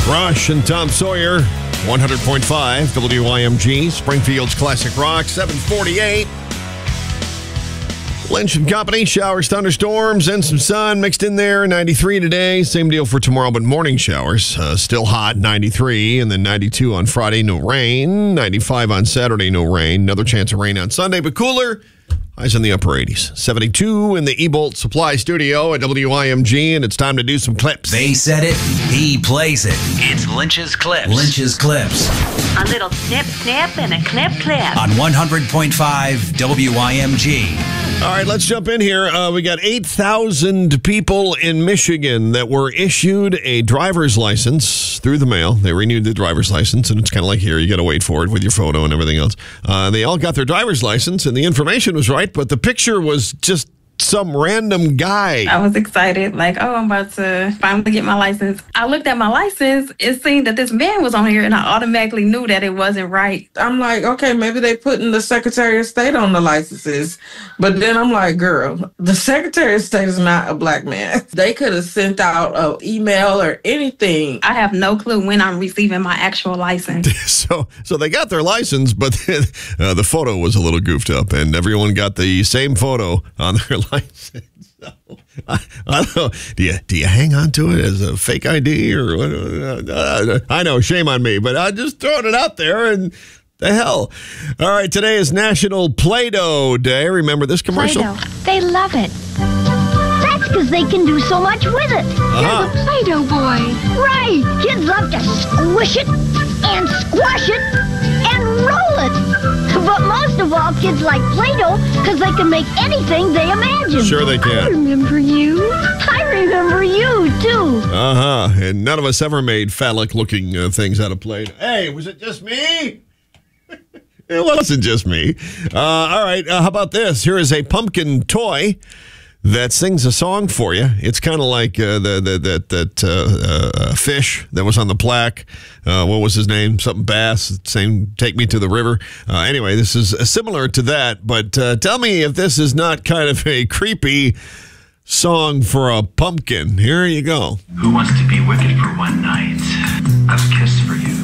Rush and Tom Sawyer, 100.5 WYMG, Springfield's Classic Rock, 748. Lynch and Company, showers, thunderstorms, and some sun mixed in there. 93 today. Same deal for tomorrow, but morning showers. Still hot, 93, and then 92 on Friday, no rain. 95 on Saturday, no rain. Another chance of rain on Sunday, but cooler. Highs in the upper 80s. 72 in the E-Bolt Supply Studio at WYMG, and it's time to do some clips. They said it, he plays it. It's Lynch's Clips. Lynch's Clips. A little snip, snip, and a clip, clip. On 100.5 WYMG. All right, let's jump in here. We got 8,000 people in Michigan that were issued a driver's license through the mail. They renewed the driver's license, and it's kind of like here. You got to wait for it with your photo and everything else. They all got their driver's license, and the information was right, but the picture was just some random guy. I was excited, like, oh, I'm about to finally get my license. I looked at my license, it seemed that this man was on here, and I automatically knew that it wasn't right. I'm like, okay, maybe they putting the Secretary of State on the licenses. But then I'm like, girl, the Secretary of State is not a black man. They could have sent out an email or anything. I have no clue when I'm receiving my actual license. So they got their license, but then, the photo was a little goofed up, and everyone got the same photo on their license. So, I don't know. Do you hang on to it as a fake ID or what? I know, shame on me, but I'm just throwing it out there and the hell. All right, today is National Play-Doh Day. Remember this commercial? Play-Doh. They love it. That's because they can do so much with it. Uh-huh. You're the Play-Doh boy. Right. Kids love to squish it and squash it and roll it. But most of all, kids like Play-Doh because they can make anything they imagine. Sure they can. I remember you. I remember you, too. Uh-huh. And none of us ever made phallic-looking things out of Play-Doh. Hey, was it just me? It wasn't just me. All right, how about this? Here is a pumpkin toy that sings a song for you. It's kind of like that fish that was on the plaque. What was his name? Something Bass, saying, "Take me to the river." Anyway, this is similar to that, but tell me if this is not kind of a creepy song for a pumpkin. Here you go. Who wants to be wicked for one night? A kiss for you.